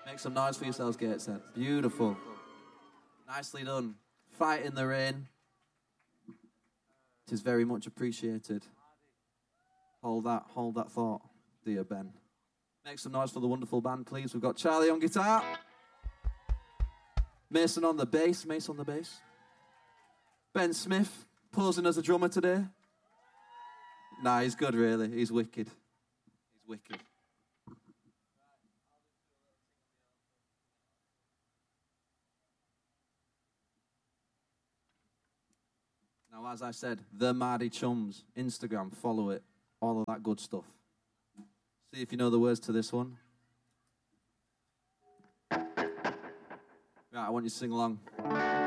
Make some noise for yourselves, Gateshead. Beautiful. Nicely done. Fight in the rain. It is very much appreciated. Hold that thought, dear Ben. Make some noise for the wonderful band, please. We've got Charlie on guitar. Mason on the bass. Ben Smith, posing as a drummer today. Nah, he's good, really. He's wicked. Now, as I said, The Mardy Chums, Instagram, follow it, all of that good stuff. See if you know the words to this one. Right, I want you to sing along.